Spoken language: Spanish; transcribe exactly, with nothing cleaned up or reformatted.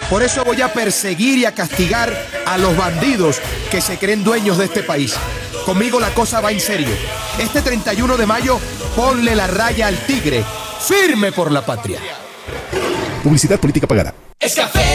Por eso voy a perseguir y a castigar a los bandidos que se creen dueños de este país. Conmigo la cosa va en serio. Este treinta y uno de mayo, ponle la raya al tigre. Firme por la patria. Publicidad política pagada. Es café